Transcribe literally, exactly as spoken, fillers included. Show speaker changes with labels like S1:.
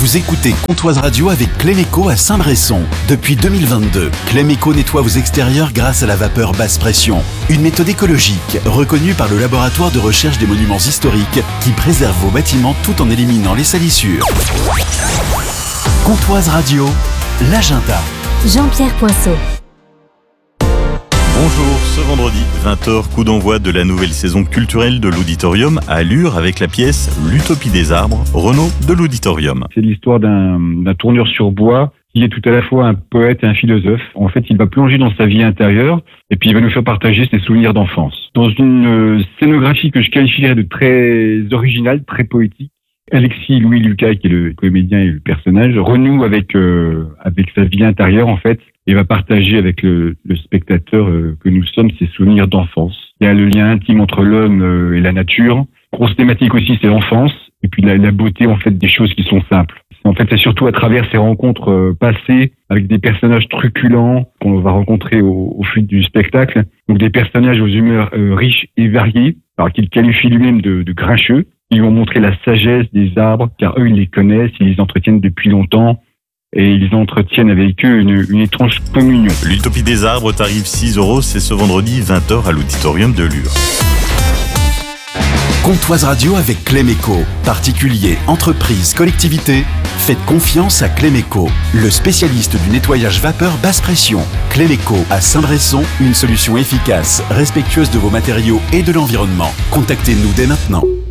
S1: Vous écoutez Comptoise Radio avec Cléméco à Saint-Bresson. Depuis deux mille vingt-deux, Cléméco nettoie vos extérieurs grâce à la vapeur basse pression. Une méthode écologique reconnue par le laboratoire de recherche des monuments historiques qui préserve vos bâtiments tout en éliminant les salissures. Comptoise Radio, l'agenda.
S2: Jean-Pierre Poinceau.
S3: Bonjour, ce vendredi vingt heures, coup d'envoi de la nouvelle saison culturelle de l'Auditorium à Allure avec la pièce L'Utopie des arbres, Renaud de l'Auditorium.
S4: C'est l'histoire d'un, d'un tourneur sur bois qui est tout à la fois un poète et un philosophe. En fait, il va plonger dans sa vie intérieure et puis il va nous faire partager ses souvenirs d'enfance. Dans une euh, scénographie que je qualifierais de très originale, très poétique, Alexis Louis Lucas, qui est le comédien et le personnage, renoue avec euh, avec sa vie intérieure en fait et va partager avec le, le spectateur euh, que nous sommes ses souvenirs d'enfance. Il y a le lien intime entre l'homme euh, et la nature. Grosse thématique aussi, c'est l'enfance et puis la, la beauté en fait des choses qui sont simples. En fait, c'est surtout à travers ces rencontres euh, passées avec des personnages truculents qu'on va rencontrer au, au fil du spectacle. Donc des personnages aux humeurs euh, riches et variées, alors qu'il qualifie lui-même de, de grincheux. Ils vont montrer la sagesse des arbres, car eux, ils les connaissent, ils les entretiennent depuis longtemps, et ils entretiennent avec eux une, une étrange communion.
S3: L'Utopie des arbres, tarif six euros, c'est ce vendredi vingt heures à l'Auditorium de Lure.
S1: Comptoise Radio avec Cléméco. Particuliers, entreprises, collectivités. Faites confiance à Cléméco, le spécialiste du nettoyage vapeur basse pression. Cléméco à Saint-Bresson, une solution efficace, respectueuse de vos matériaux et de l'environnement. Contactez-nous dès maintenant.